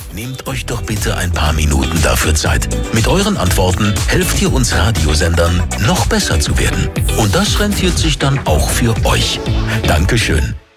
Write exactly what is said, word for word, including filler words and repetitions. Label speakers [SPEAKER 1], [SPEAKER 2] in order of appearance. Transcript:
[SPEAKER 1] Nehmt euch doch bitte ein paar Minuten dafür Zeit. Mit euren Antworten helft ihr uns Radiosendern, noch besser zu werden. Und das rentiert sich dann auch für euch. Dankeschön.